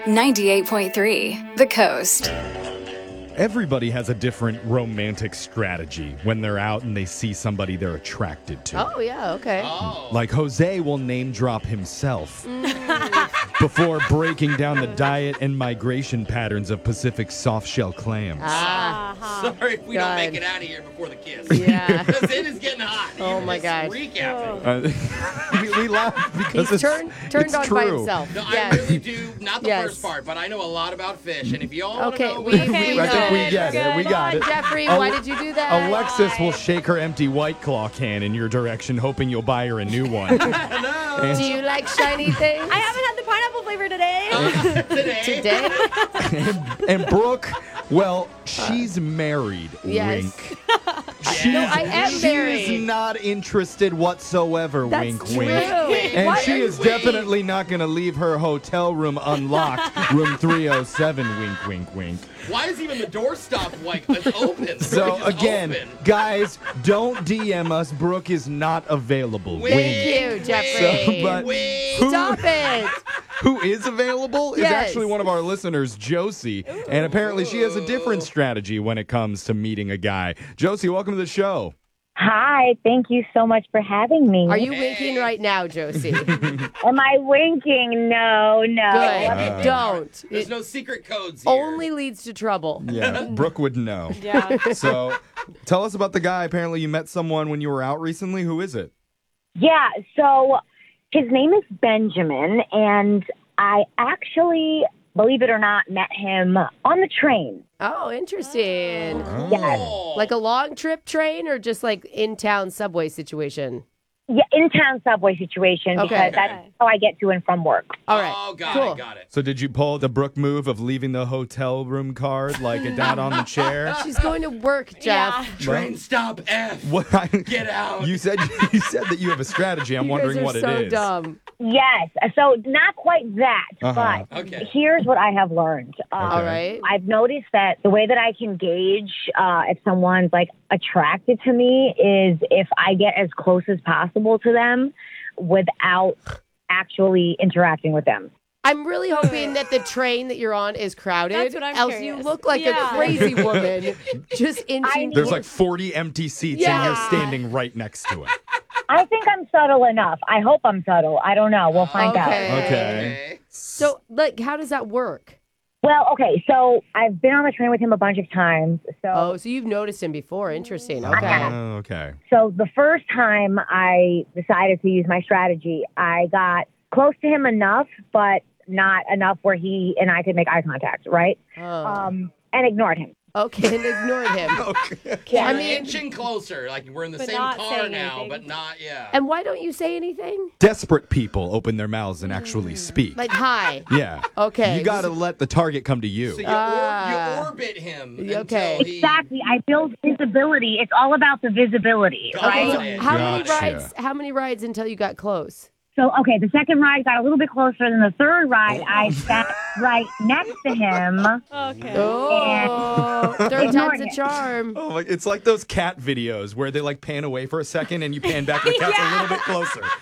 98.3 The Coast. Everybody has a different romantic strategy when they're out and they see somebody they're attracted to. Oh, yeah, okay. Like Jose will name drop himself before breaking down the diet and migration patterns of Pacific soft-shell clams. Sorry if we don't make God. it out of here before the kiss. Yeah. Because it is getting hot. Oh, Even my just God. recapping. We laugh because He's it's turned it's on true. by himself. No, Yes. I really do. Not the Yes. first part, but I know a lot about fish. And if you all want to Okay, know... we I think know. we get it. We got Come it. on, Jeffrey, Ale- why did you do that? Alexis will shake her empty White Claw can in your direction, hoping you'll buy her a new one. Do you like shiny things? I haven't had the pineapple flavor today. Today. Today? And Brooke, well, she's married. Yes. Wink. No, I am She married. is not interested whatsoever. That's wink, true. wink. And Why she are is you- definitely not going to leave her hotel room unlocked. Room 307. Wink, wink, wink. Why is even the doorstop like it's open? The So door is again, open. guys, don't DM us. Brooke is not available. Wink. Thank you, Jeffrey. So, but Wink. who- Stop it. Who is available is Yes. actually one of our listeners, Josie. And apparently she has a different strategy when it comes to meeting a guy. Josie, welcome to the show. Hi, thank you so much for having me. Are you winking right now, Josie? Am I winking? No. Good. Don't. There's It no secret codes here. only leads to trouble. Yeah, Brooke would know. Yeah. So tell us about the guy. Apparently you met someone when you were out recently. Who is it? Yeah, so his name is Benjamin, and I actually, believe it or not, met him on the train. Oh, interesting. Yes. Oh. Like a long trip train or just like in-town subway situation? Yeah, in-town subway situation, Okay. because that's how I get to and from work. All right. Oh, got cool. it, got it. So did you pull the Brooke move of leaving the hotel room card like it down on the chair? She's going to work, Jeff. Train stop F. What? Get out. You said that you have a strategy. I'm You wondering guys are what so it is. dumb. Yes, so not quite that, Uh-huh. but Okay. here's what I have learned. All right. I've noticed that the way that I can gauge if someone's like attracted to me is if I get as close as possible to them without actually interacting with them. I'm really hoping that the train that you're on is crowded. That's what I'm else curious. you look like Yeah. a crazy woman just inching. There's like 40 empty seats and you're Yeah. standing right next to it. I think I'm subtle enough. I hope I'm subtle. I don't know. We'll find out. Okay. Okay. So, like, how does that work? Well, okay, so I've been on the train with him a bunch of times. Oh, so you've noticed him before. Interesting. I Okay. have. Oh, okay. So the first time I decided to use my strategy, I got close to him enough, but not enough where he and I could make eye contact, right? Oh. And ignored him. Okay, and ignored him. Yeah, I we're mean- inching closer. Like we're in the But same not car saying now, anything. but not, yeah. And why don't you say anything? Desperate people open their mouths and actually speak. Like, hi. Yeah. Okay. You got to let the target come to you. So you, Ah. you orbit him Okay. until he... Exactly. I build visibility. It's all about the visibility, Got right? it. Okay, so how Gotcha. many rides until you got close? So, okay, the second ride got a little bit closer than the third ride. I sat right next to him. Okay. Oh, third time's Ignored a it. charm. Oh, it's like those cat videos where they like pan away for a second and you pan back, the cat's a little bit closer.